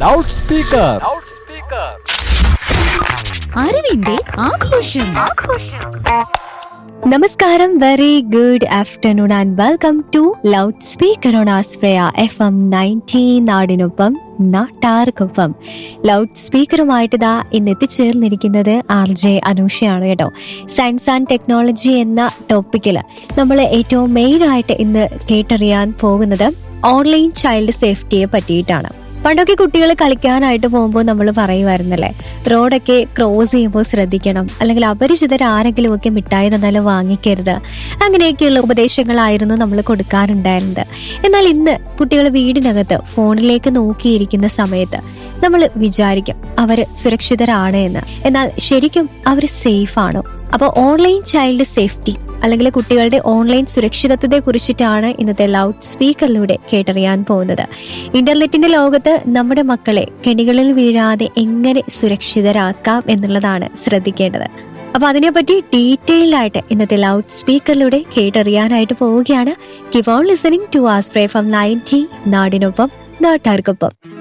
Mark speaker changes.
Speaker 1: Loud speaker.
Speaker 2: അറിവിന്റെ ആഘോഷം.
Speaker 3: നമസ്കാരം, very good afternoon and welcome to loud speaker on ആസ്പ്രയ FM 90 നാടിനൊപ്പം നാട്ടാർക്കൊപ്പം. ലൗഡ് സ്പീക്കറുമായിട്ട് ഇന്ന് എത്തിച്ചേർന്നിരിക്കുന്നത് RJ അനൂഷയാണ് കേട്ടോ. സയൻസ് ആൻഡ് ടെക്നോളജി എന്ന ടോപ്പിക്കില് നമ്മൾ ഏറ്റവും മെയിൻ ആയിട്ട് ഇന്ന് കേട്ടറിയാൻ പോകുന്നത് ഓൺലൈൻ ചൈൽഡ് സേഫ്റ്റിയെ പറ്റിയിട്ടാണ്. പണ്ടൊക്കെ കുട്ടികൾ കളിക്കാനായിട്ട് പോകുമ്പോൾ നമ്മൾ പറയുമായിരുന്നല്ലേ, റോഡൊക്കെ ക്രോസ് ചെയ്യുമ്പോൾ ശ്രദ്ധിക്കണം, അല്ലെങ്കിൽ അപരിചിതരാരെങ്കിലും ഒക്കെ മിഠായി തന്നാലും വാങ്ങിക്കരുത്, അങ്ങനെയൊക്കെയുള്ള ഉപദേശങ്ങളായിരുന്നു നമ്മൾ കൊടുക്കാറുണ്ടായിരുന്നത്. എന്നാൽ ഇന്ന് കുട്ടികൾ വീടിനകത്ത് ഫോണിലേക്ക് നോക്കിയിരിക്കുന്ന സമയത്ത് നമ്മൾ വിചാരിക്കും അവർ സുരക്ഷിതരാണ് എന്ന്. എന്നാൽ ശരിക്കും അവർ സേഫ് ആണോ? അപ്പോൾ ഓൺലൈൻ ചൈൽഡ് സേഫ്റ്റി അല്ലെങ്കിൽ കുട്ടികളുടെ ഓൺലൈൻ സുരക്ഷിതത്വത്തെ കുറിച്ചിട്ടാണ് ഇന്നത്തെ ലൗഡ് സ്പീക്കറിലൂടെ കേട്ടറിയാൻ പോകുന്നത്. ഇന്റർനെറ്റിന്റെ ലോകത്ത് നമ്മുടെ മക്കളെ കെണികളിൽ വീഴാതെ എങ്ങനെ സുരക്ഷിതരാക്കാം എന്നുള്ളതാണ് ശ്രദ്ധിക്കേണ്ടത്. അപ്പൊ അതിനെപ്പറ്റി ഡീറ്റെയിൽഡ് ആയിട്ട് ഇന്നത്തെ ലൗഡ് സ്പീക്കറിലൂടെ കേട്ടറിയാനായിട്ട് പോവുകയാണ്. Keep on listening to ആസ്പ്രയ FM 90 നാടിനൊപ്പം നാട്ടാർക്കൊപ്പം.